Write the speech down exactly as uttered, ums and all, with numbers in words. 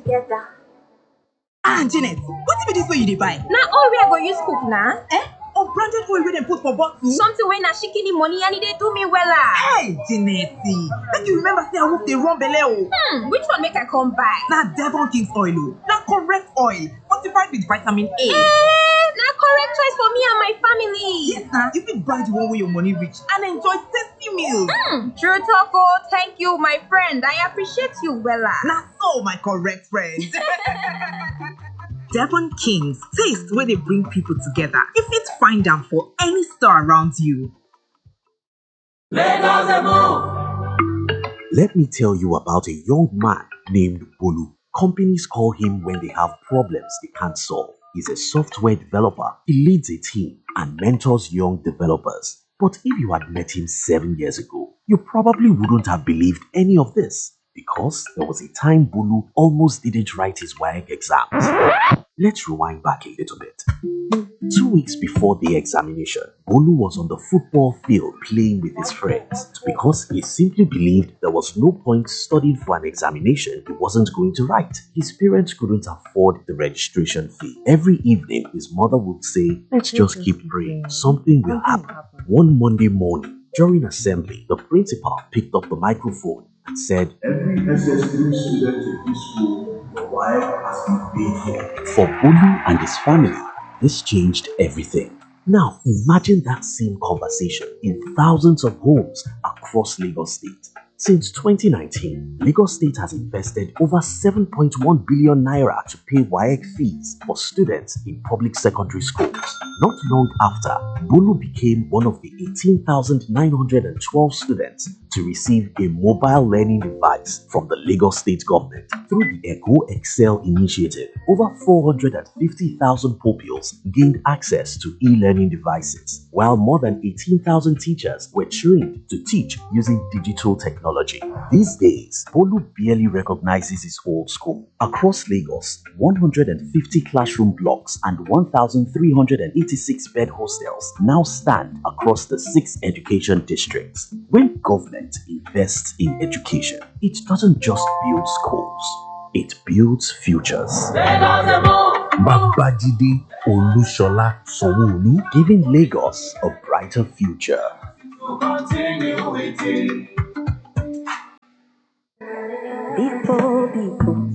together. Ah, Janet, what be this way you dey buy? Na all we are going to use cook na. Eh? Or branded oil wey dem put for bottle? Something wey na shikini money and e dey do me wella. Hey, Janet, make you remember say I wolf dey run belle o. Hmm, which one make I come buy? Na Devon King's oil o. Na correct oil, fortified with vitamin A. Eh, na correct choice for me and my family. Yes na, you fit buy the one wey your money reach and enjoy tasty meals. Hmm, true talk o. Thank you, my friend. I appreciate you wella. Na so, my correct friend. Devon King's, taste where they bring people together. You fit find them for any store around you. Let us move. Let me tell you about a young man named Bolu. Companies call him when they have problems they can't solve. He's a software developer. He leads a team and mentors young developers. But if you had met him seven years ago, you probably wouldn't have believed any of this. Because there was a time Bolu almost didn't write his W A E C exams. Let's rewind back a little bit. Two weeks before the examination, Bolu was on the football field playing with his friends because he simply believed there was no point studying for an examination he wasn't going to write. His parents couldn't afford the registration fee. Every evening, his mother would say, "Let's just keep praying, something will happen." One Monday morning, during assembly, the principal picked up the microphone and said, "Every S S three student in this school, your wife has been paid for." For Bolu and his family, this changed everything. Now, imagine that same conversation in thousands of homes across Lagos State. Since twenty nineteen, Lagos State has invested over seven point one billion naira to pay W A E C fees for students in public secondary schools. Not long after, Bolu became one of the eighteen thousand nine hundred twelve students to receive a mobile learning device from the Lagos State government. Through the Echo Excel initiative, over four hundred fifty thousand pupils gained access to e-learning devices, while more than eighteen thousand teachers were trained to teach using digital technology. These days, Bolu barely recognizes his old school. Across Lagos, one hundred fifty classroom blocks and one thousand three hundred eighty-six bed hostels now stand across the six education districts. When government invests in education, it doesn't just build schools, it builds futures. Babajide Olushola Sanwo-Olu, giving Lagos a brighter future. Continue waiting. People, people.